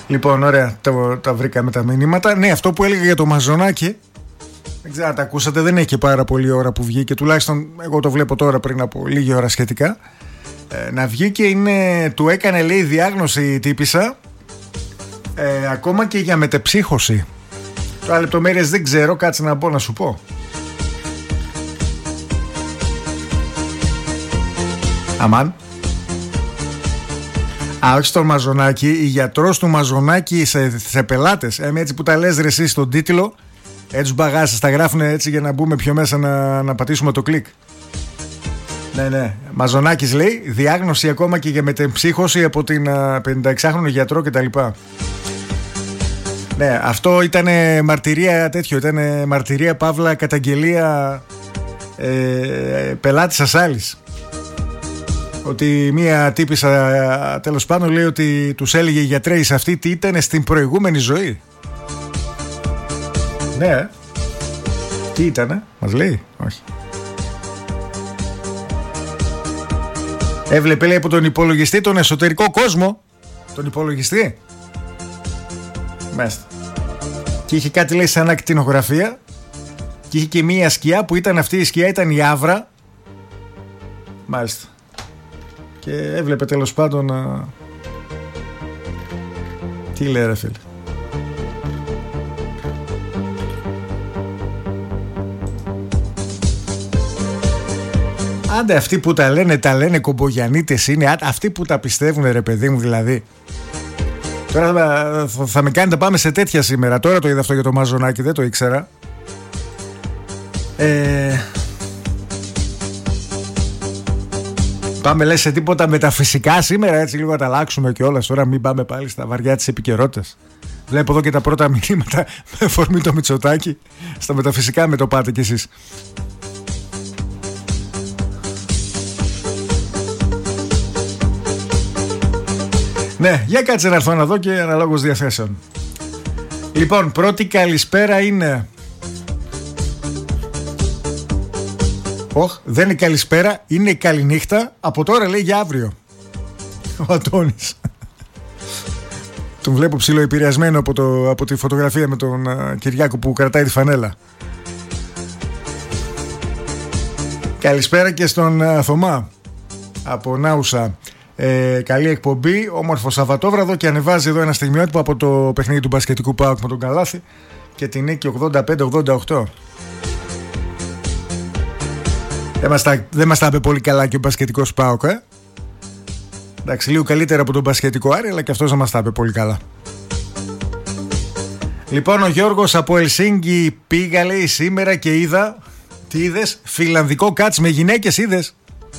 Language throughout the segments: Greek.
Λοιπόν, ωραία, τα βρήκαμε τα μηνύματα. Ναι, αυτό που έλεγα για το Μαζονάκι, δεν ξέρω αν τα ακούσατε, δεν έχει και πάρα πολλή ώρα που βγήκε. Τουλάχιστον εγώ το βλέπω τώρα πριν από λίγη ώρα σχετικά. Να βγει και του έκανε, λέει, διάγνωση η τύπισσα, ακόμα και για μετεψύχωση. Τώρα λεπτομέρειες δεν ξέρω, κάτσε να μπω να σου πω. Αμάν. Όχι στον Μαζονάκι, η γιατρός του Μαζονάκι σε πελάτες. Έτσι που τα λες ρε εσύ στον τίτλο, έτσι μπαγάσεις, τα γράφουν έτσι για να μπούμε πιο μέσα να πατήσουμε το κλικ. Ναι. Μαζονάκης λέει, διάγνωση ακόμα και για μετεμψύχωση από την 56χρονο γιατρό κτλ. Ναι, αυτό ήταν μαρτυρία τέτοιο, ήταν μαρτυρία παύλα καταγγελία πελάτης ασάλης. Ότι μία τύπισσα τέλος πάντων λέει ότι τους έλεγε οι γιατροί σε αυτή τι ήταν στην προηγούμενη ζωή. Ναι. Τι ήτανε, μας λέει, όχι. Έβλεπε, λέει, από τον υπολογιστή τον εσωτερικό κόσμο. Τον υπολογιστή. Μάλιστα. Και είχε κάτι, λέει, σαν ακτινογραφία. Και είχε και μία σκιά που ήταν αυτή η σκιά, ήταν η Άβρα. Μάλιστα. Και έβλεπε τέλος πάντων τι λέει ρε φίλε. Άντε αυτοί που τα λένε κομπογιανίτες είναι. Αυτοί που τα πιστεύουν ρε παιδί μου δηλαδή. Τώρα θα με κάνετε πάμε σε τέτοια σήμερα. Τώρα το είδα αυτό για το Μαζονάκι, δεν το ήξερα. Πάμε λες σε τίποτα μεταφυσικά σήμερα, έτσι λίγο να τα αλλάξουμε κιόλας. Τώρα μην πάμε πάλι στα βαριά της επικαιρότητας. Βλέπω εδώ και τα πρώτα μηνύματα με αφορμή το Μητσοτάκη. Στα μεταφυσικά με το πάτε κι εσείς. Ναι, για κάτσε να έρθω να δω και αναλόγως διαθέσεων. Λοιπόν, πρώτη καλησπέρα είναι... δεν είναι καλησπέρα, είναι καληνύχτα. Από τώρα λέει για αύριο. Ο Αντώνης. Τον βλέπω ψιλοεπηρεασμένο από τη φωτογραφία με τον Κυριάκο που κρατάει τη φανέλα. Καλησπέρα και στον Θωμά από Νάουσα. Καλή εκπομπή, όμορφο Σαββατόβραδο. Και ανεβάζει εδώ ένα στιγμιότυπο από το παιχνίδι του μπασκετικού ΠΑΟΚ με τον Καλάθι και την νίκη 85-88. Δεν μας τα είπε πολύ καλά και ο μπασκετικός ΠΑΟΚ, Εντάξει, λίγο καλύτερα από τον μπασκετικό Άρη, αλλά και αυτός δεν μας τα είπε πολύ καλά. Λοιπόν, ο Γιώργος από Ελσίνκι πήγα, λέει, σήμερα και είδα. Τι είδες? Φιλανδικό κάτς με γυναίκες είδες?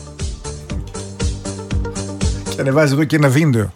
Και ανεβάζει εδώ και ένα βίντεο.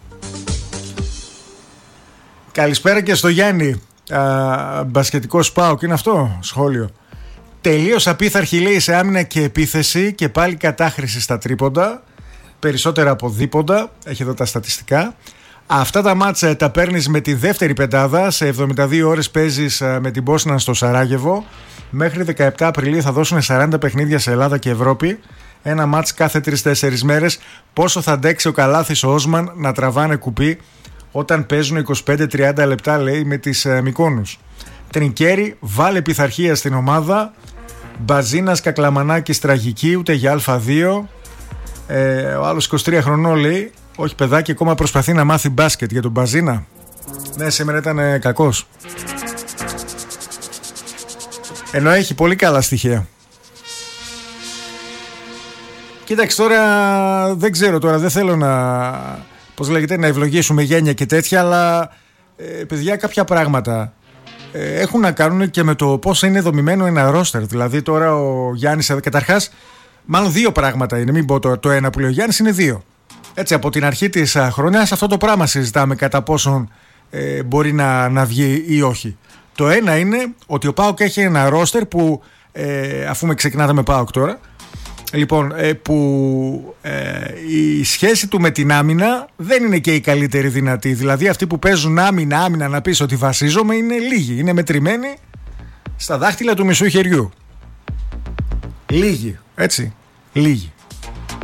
Καλησπέρα και στο Γιάννη. Μπασκετικός ΠΑΟΚ είναι αυτό? Σχόλιο. Τελείως απίθαρχη, λέει, σε άμυνα και επίθεση και πάλι κατάχρηση στα τρίποντα. Περισσότερα από δίποντα. Έχει εδώ τα στατιστικά. Αυτά τα μάτσα τα παίρνεις με τη δεύτερη πεντάδα. Σε 72 ώρες παίζεις με την Μπόσνα στο Σαράγεβο. Μέχρι 17 Απριλίου θα δώσουν 40 παιχνίδια σε Ελλάδα και Ευρώπη. Ένα μάτς κάθε 3-4 μέρες. Πόσο θα αντέξει ο Καλάθης, ο Όσμαν να τραβάνε κουπί όταν παίζουν 25-30 λεπτά, λέει, με τις Μικόνους. Τρινκέρι, βάλε πειθαρχία στην ομάδα. Μπαζίνας, Κακλαμανάκης, τραγική, ούτε για Α2. Ο άλλος 23 χρονών, λέει, όχι παιδάκι, ακόμα προσπαθεί να μάθει μπάσκετ. Για τον Μπαζίνα, ναι, σήμερα ήταν κακός. Ενώ έχει πολύ καλά στοιχεία. Κοίταξε τώρα, δεν ξέρω τώρα, δεν θέλω να ευλογήσουμε γένεια και τέτοια, αλλά παιδιά, κάποια πράγματα έχουν να κάνουν και με το πώς είναι δομημένο ένα ρόστερ. Δηλαδή τώρα ο Γιάννης, καταρχάς, μάλλον δύο πράγματα είναι, μην πω το ένα που λέει ο Γιάννης, είναι δύο. Έτσι, από την αρχή της χρονιάς αυτό το πράγμα συζητάμε, κατά πόσον μπορεί να βγει ή όχι. Το ένα είναι ότι ο ΠΑΟΚ έχει ένα ρόστερ που, αφού με ξεκινάτε με ΠΑΟΚ τώρα, λοιπόν, που η σχέση του με την άμυνα δεν είναι και η καλύτερη δυνατή. Δηλαδή αυτοί που παίζουν άμυνα να πεις ότι βασίζομαι είναι λίγοι. Είναι μετρημένοι στα δάχτυλα του μισού χεριού. Λίγοι, έτσι, λίγοι.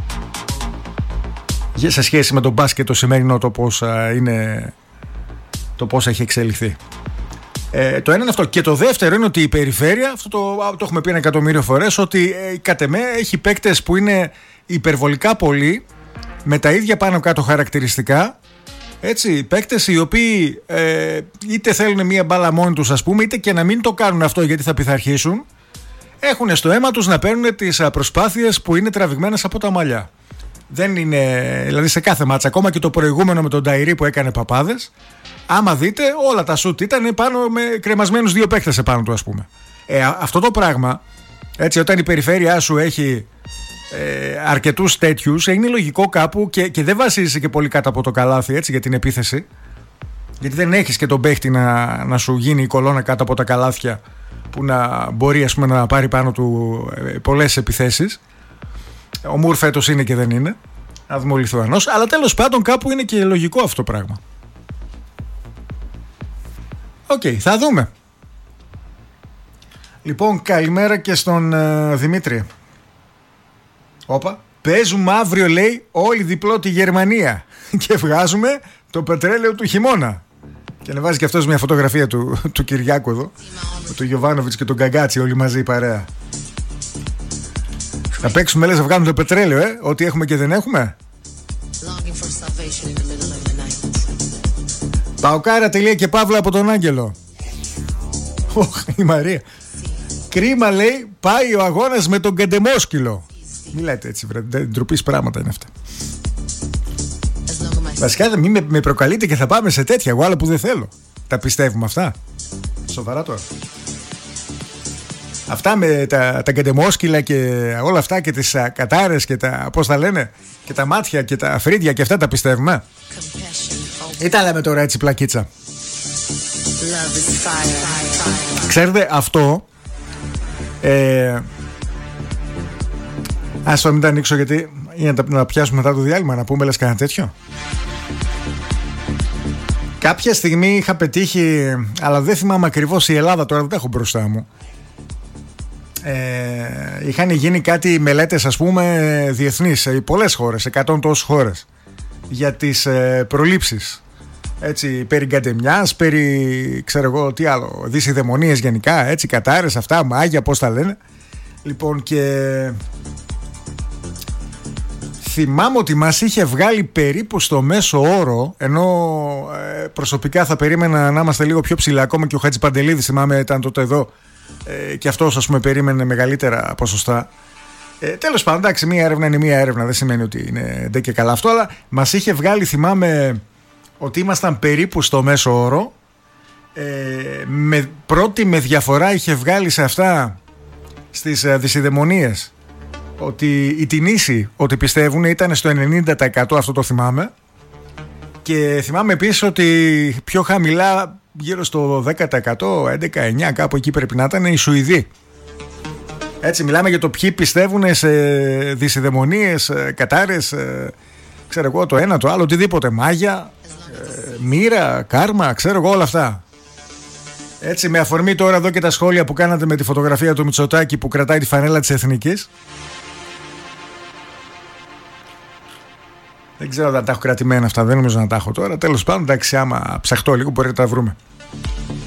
Σε σχέση με τον μπάσκετ το σημερινό, το πώς είναι το πώς έχει εξελιχθεί. Το ένα είναι αυτό. Και το δεύτερο είναι ότι η περιφέρεια, αυτό το έχουμε πει 1.000.000 φορές, ότι κατ' εμέ έχει παίκτες που είναι υπερβολικά πολλοί, με τα ίδια πάνω κάτω χαρακτηριστικά. Έτσι, παίκτες οι οποίοι είτε θέλουν μία μπάλα μόνοι τους, ας πούμε, είτε και να μην το κάνουν αυτό γιατί θα πειθαρχήσουν, έχουν στο αίμα τους να παίρνουν τις προσπάθειες που είναι τραβηγμένες από τα μαλλιά. Δεν είναι, δηλαδή σε κάθε μάτσα, ακόμα και το προηγούμενο με τον Νταϊρή που έκανε παπάδες, άμα δείτε, όλα τα σουτ ήταν πάνω με κρεμασμένους 2 παίκτες επάνω του, ας πούμε. Αυτό το πράγμα, έτσι, όταν η περιφέρειά σου έχει αρκετούς τέτοιους, είναι λογικό κάπου και δεν βασίζεσαι και πολύ κάτω από το καλάθι, έτσι, για την επίθεση. Γιατί δεν έχεις και τον παίχτη να σου γίνει η κολόνα κάτω από τα καλάθια που να μπορεί, ας πούμε, να πάρει πάνω του πολλές επιθέσεις. Ο Μουρ φέτος είναι και δεν είναι. Να δούμε ο Λιθουανός. Αλλά τέλος πάντων κάπου είναι και λογικό αυτό το πράγμα. Οκ, θα δούμε. Λοιπόν, καλημέρα και στον Δημήτρη. Όπα. Παίζουμε αύριο, λέει, όλοι διπλό τη Γερμανία και βγάζουμε το πετρέλαιο του χειμώνα. Και ανεβάζει και αυτός μια φωτογραφία του Κυριάκου εδώ, με τον Γιοβάνοβιτς και τον Γκαγκάτσι, όλοι μαζί η παρέα. Να παίξουμε, λες, να βγάλουμε το πετρέλαιο, ό,τι έχουμε και δεν έχουμε. Παοκάρα, τελεία και παύλα από τον Άγγελο. Η Μαρία. Κρίμα, λέει, πάει ο αγώνας με τον Καντεμόσκυλο. Μιλάτε έτσι, βρε, ντροπής πράγματα είναι αυτά. Βασικά μην με προκαλείτε και θα πάμε σε τέτοια. Εγώ άλλα που δεν θέλω. Τα πιστεύουμε αυτά? Σοβαρά τώρα? Αυτά με τα καντεμόσκυλα και όλα αυτά και τις κατάρες και τα, πώς τα λένε, και τα μάτια και τα φρύδια και αυτά τα πιστεύουμε? Ή τα λέμε τώρα έτσι πλακίτσα? Ξέρετε αυτό, ας το μην τα ανοίξω γιατί είναι να πιάσουμε μετά το διάλειμμα, να πούμε, λες, κανένα τέτοιο. Κάποια στιγμή είχα πετύχει, αλλά δεν θυμάμαι ακριβώς η Ελλάδα, τώρα δεν τα έχω μπροστά μου. Είχαν γίνει κάτι μελέτες, ας πούμε, διεθνείς σε πολλές χώρες, 100 τόσες χώρες, για τις προλήψεις, έτσι, περί γκαντεμιάς, περί, ξέρω εγώ τι άλλο, δυσιδαιμονίες γενικά, έτσι, κατάρες, αυτά, μάγια, πώς τα λένε. Λοιπόν, και θυμάμαι ότι μας είχε βγάλει περίπου στο μέσο όρο, ενώ προσωπικά θα περίμενα να είμαστε λίγο πιο ψηλά, ακόμα και ο Χατζηπαντελίδης, θυμάμαι, ήταν τότε εδώ, και αυτός, ας πούμε, περίμενε μεγαλύτερα ποσοστά. Τέλος πάντων, εντάξει, μία έρευνα είναι μία έρευνα, δεν σημαίνει ότι είναι ντε και καλά αυτό, αλλά μας είχε βγάλει, θυμάμαι, ότι ήμασταν περίπου στο μέσο όρο. Πρώτη με διαφορά είχε βγάλει σε αυτά, στις δυσιδαιμονίες, ότι η τινήση, ότι πιστεύουν, ήταν στο 90%, αυτό το θυμάμαι. Και θυμάμαι επίσης ότι πιο χαμηλά, γύρω στο 10%, 11-9%, κάπου εκεί πρέπει να ήταν, οι Σουηδοί. Έτσι, μιλάμε για το ποιοι πιστεύουν σε δυσιδαιμονίες, κατάρες, ξέρω εγώ, το ένα, το άλλο, οτιδήποτε, μάγια, μοίρα, κάρμα, ξέρω εγώ, όλα αυτά. Έτσι, με αφορμή τώρα εδώ και τα σχόλια που κάνατε με τη φωτογραφία του Μητσοτάκη που κρατάει τη φανέλα της Εθνικής. Δεν ξέρω αν τα έχω κρατημένα αυτά, δεν νομίζω να τα έχω τώρα. Τέλος πάντων, εντάξει, άμα ψαχτώ λίγο μπορεί να τα βρούμε.